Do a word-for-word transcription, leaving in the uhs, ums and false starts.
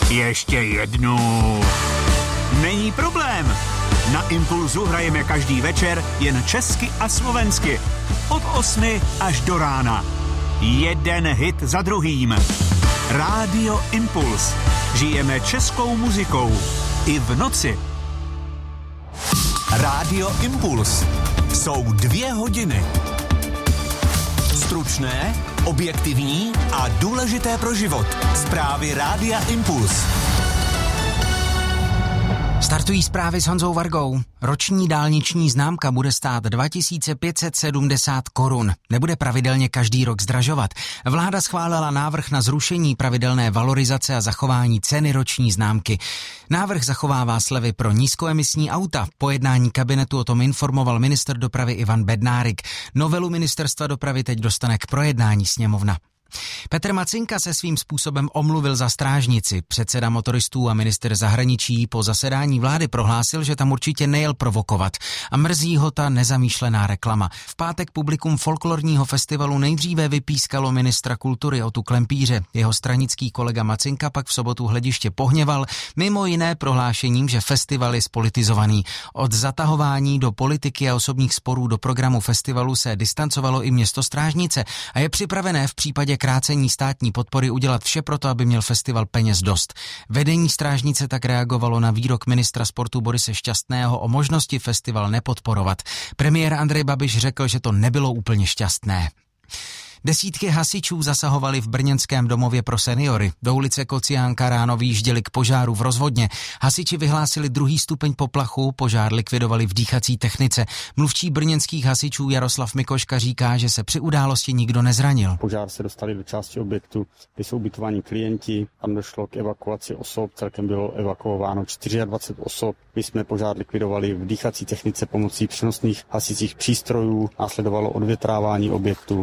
Ještě jednu. Není problém. Na Impulzu hrajeme každý večer jen česky a slovensky. Od osmi až do rána. Jeden hit za druhým. Rádio Impuls. Žijeme českou muzikou. I v noci. Rádio Impuls. Jsou dvě hodiny. Stručné, objektivní a důležité pro život. Zprávy Rádia Impuls. Startují zprávy s Honzou Vargou. Roční dálniční známka bude stát dva tisíce pět set sedmdesát korun. Nebude pravidelně každý rok zdražovat. Vláda schválila návrh na zrušení pravidelné valorizace a zachování ceny roční známky. Návrh zachovává slevy pro nízkoemisní auta. Po jednání kabinetu o tom informoval ministr dopravy Ivan Bednárik. Novelu ministerstva dopravy teď dostane k projednání sněmovna. Petr Macinka se svým způsobem omluvil za strážnici. Předseda motoristů a ministr zahraničí po zasedání vlády prohlásil, že tam určitě nejel provokovat a mrzí ho ta nezamýšlená reklama. V pátek publikum folklorního festivalu nejdříve vypískalo ministra kultury Otu Klempíře. Jeho stranický kolega Macinka pak v sobotu hlediště pohněval, mimo jiné prohlášením, že festival je spolitizovaný. Od zatahování do politiky a osobních sporů do programu festivalu se distancovalo i město Strážnice a je připravené v případě krácení státní podpory udělat vše proto, aby měl festival peněz dost. Vedení Strážnice tak reagovalo na výrok ministra sportu Borise Šťastného o možnosti festival nepodporovat. Premiér Andrej Babiš řekl, že to nebylo úplně šťastné. Desítky hasičů zasahovali v brněnském domově pro seniory. Do ulice Kociánka ráno vyjížděli k požáru v Rozvodně. Hasiči vyhlásili druhý stupeň poplachu, požár likvidovali v dýchací technice. Mluvčí brněnských hasičů Jaroslav Mikoška říká, že se při události nikdo nezranil. Požár se dostali do části objektu, kde jsou ubytovaní klienti. Tam došlo k evakuaci osob, celkem bylo evakuováno dvacet čtyři osob. My jsme požár likvidovali v dýchací technice pomocí přenosných hasicích přístrojů. Následovalo odvětrávání objektu.